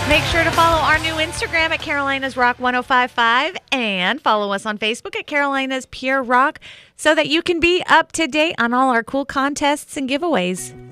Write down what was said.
Make sure to follow our new Instagram at Carolina's Rock 1055 and follow us on Facebook at Carolina's Pure Rock so that you can be up to date on all our cool contests and giveaways.